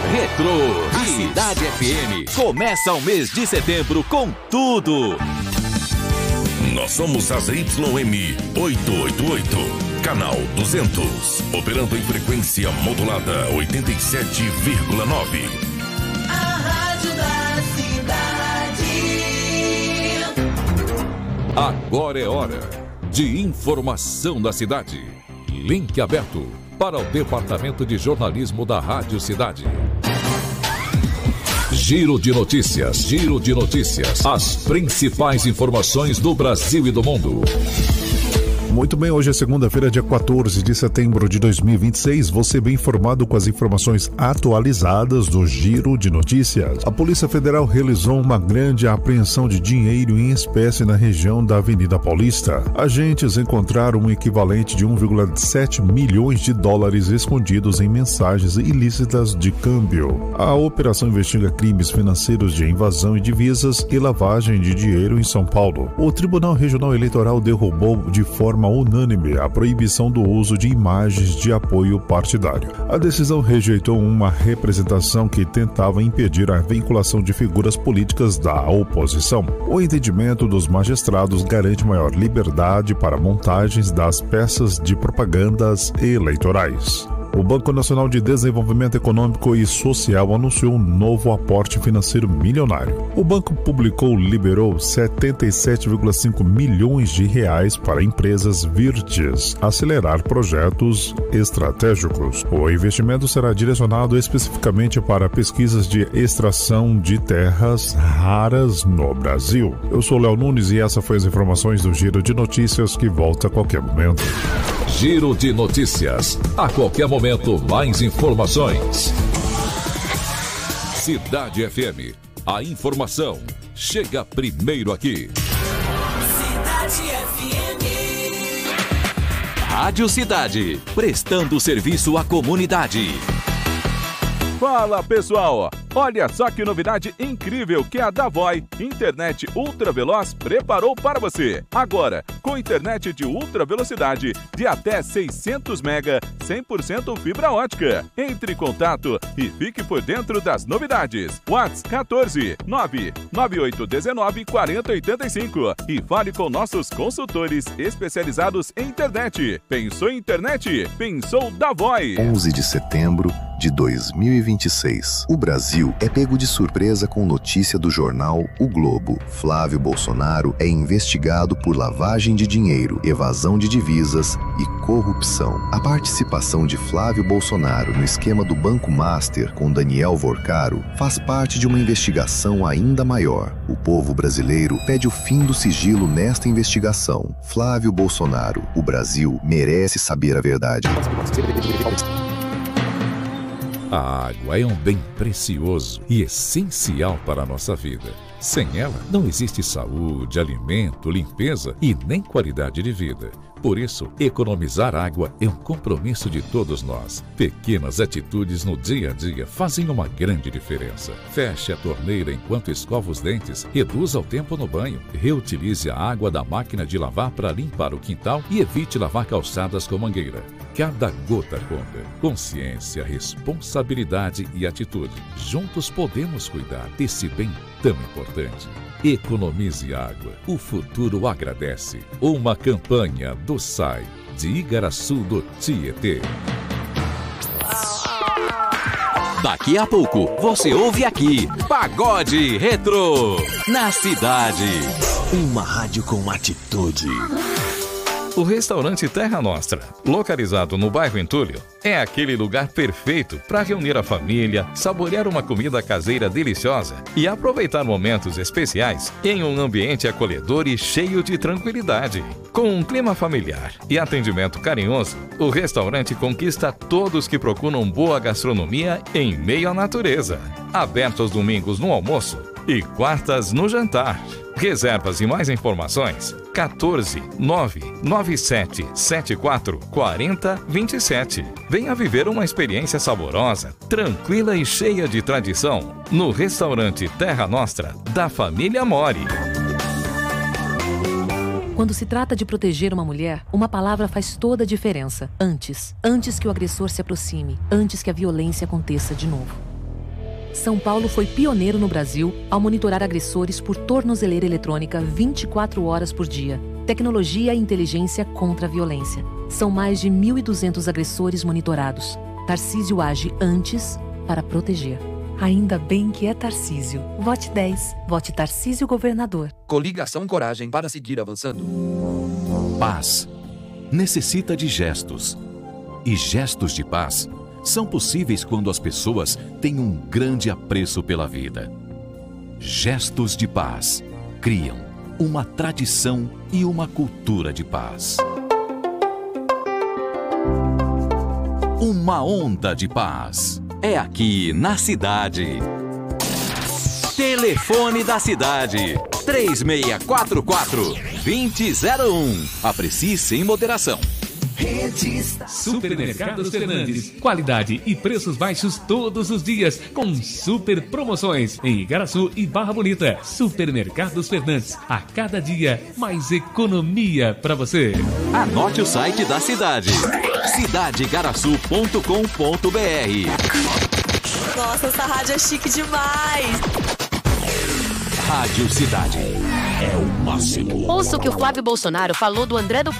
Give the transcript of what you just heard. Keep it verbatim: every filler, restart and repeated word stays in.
Retrô. A Cidade F M começa o mês de setembro com tudo. Nós somos a Z Y M oitocentos e oitenta e oito, canal duzentos, operando em frequência modulada oitenta e sete vírgula nove. A rádio da cidade. Agora é hora de informação da cidade. Link aberto para o Departamento de Jornalismo da Rádio Cidade. Giro de notícias, giro de notícias. As principais informações do Brasil e do mundo. Muito bem, hoje é segunda-feira, dia quatorze de setembro de dois mil e vinte e seis. Você bem informado com as informações atualizadas do Giro de Notícias. A Polícia Federal realizou uma grande apreensão de dinheiro em espécie na região da Avenida Paulista. Agentes encontraram um equivalente de um vírgula sete milhões de dólares escondidos em mensagens ilícitas de câmbio. A operação investiga crimes financeiros de invasão e divisas e lavagem de dinheiro em São Paulo. O Tribunal Regional Eleitoral derrubou de forma unânime a proibição do uso de imagens de apoio partidário. A decisão rejeitou uma representação que tentava impedir a vinculação de figuras políticas da oposição. O entendimento dos magistrados garante maior liberdade para montagens das peças de propagandas eleitorais. O Banco Nacional de Desenvolvimento Econômico e Social anunciou um novo aporte financeiro milionário. O banco publicou liberou setenta e sete vírgula cinco milhões de reais para empresas virtuais acelerar projetos estratégicos. O investimento será direcionado especificamente para pesquisas de extração de terras raras no Brasil. Eu sou Léo Nunes e essa foi as informações do Giro de Notícias, que volta a qualquer momento. Giro de Notícias. A qualquer momento, mais informações. Cidade F M. A informação chega primeiro aqui. Cidade F M. Rádio Cidade. Prestando serviço à comunidade. Fala, pessoal! Olha só que novidade incrível que a Davoi Internet Ultra Veloz preparou para você. Agora, com internet de ultra velocidade de até seiscentos mega, cem por cento fibra ótica. Entre em contato e fique por dentro das novidades. WhatsApp quatorze, nove nove oito um nove, quatro zero oito cinco e fale com nossos consultores especializados em internet. Pensou em internet? Pensou Davoi. onze de setembro de dois mil e vinte e seis. O Brasil é pego de surpresa com notícia do jornal O Globo. Flávio Bolsonaro é investigado por lavagem de dinheiro, evasão de divisas e corrupção. A participação de Flávio Bolsonaro no esquema do Banco Master com Daniel Vorcaro faz parte de uma investigação ainda maior. O povo brasileiro pede o fim do sigilo nesta investigação. Flávio Bolsonaro, o Brasil merece saber a verdade. A água é um bem precioso e essencial para a nossa vida. Sem ela, não existe saúde, alimento, limpeza e nem qualidade de vida. Por isso, economizar água é um compromisso de todos nós. Pequenas atitudes no dia a dia fazem uma grande diferença. Feche a torneira enquanto escova os dentes, reduza o tempo no banho, reutilize a água da máquina de lavar para limpar o quintal e evite lavar calçadas com mangueira. Cada gota conta. Consciência, responsabilidade e atitude. Juntos podemos cuidar desse bem tão importante. Economize água. O futuro agradece. Uma campanha do S A I, de Igaraçu do Tietê. Daqui a pouco, você ouve aqui, Pagode Retrô, na cidade. Uma rádio com atitude. O restaurante Terra Nostra, localizado no bairro Entulho, é aquele lugar perfeito para reunir a família, saborear uma comida caseira deliciosa e aproveitar momentos especiais em um ambiente acolhedor e cheio de tranquilidade. Com um clima familiar e atendimento carinhoso, o restaurante conquista todos que procuram boa gastronomia em meio à natureza. Aberto aos domingos no almoço e quartas no jantar. Reservas e mais informações quatorze, nove nove sete sete quatro, quatro zero dois sete. Venha viver uma experiência saborosa, tranquila e cheia de tradição no restaurante Terra Nostra da família Mori. Quando se trata de proteger uma mulher, uma palavra faz toda a diferença. Antes. Antes que o agressor se aproxime. Antes que a violência aconteça de novo. São Paulo foi pioneiro no Brasil ao monitorar agressores por tornozeleira eletrônica vinte e quatro horas por dia. Tecnologia e inteligência contra a violência. São mais de mil e duzentos agressores monitorados. Tarcísio age antes para proteger. Ainda bem que é Tarcísio. Vote dez. Vote Tarcísio Governador. Coligação Coragem para seguir avançando. Paz necessita de gestos. E gestos de paz são possíveis quando as pessoas têm um grande apreço pela vida. Gestos de paz criam uma tradição e uma cultura de paz. Uma onda de paz é aqui na cidade. Telefone da cidade três seis quatro quatro, dois zero zero um. Aprecie sem moderação. Supermercados Fernandes. Qualidade e preços baixos todos os dias, com super promoções em Igaraçu e Barra Bonita. Supermercados Fernandes. A cada dia, mais economia para você. Anote o site da cidade: cidade igaraçu ponto com ponto br. Nossa, essa rádio é chique demais. Rádio Cidade é o máximo. Ouça o que o Flávio Bolsonaro falou do André do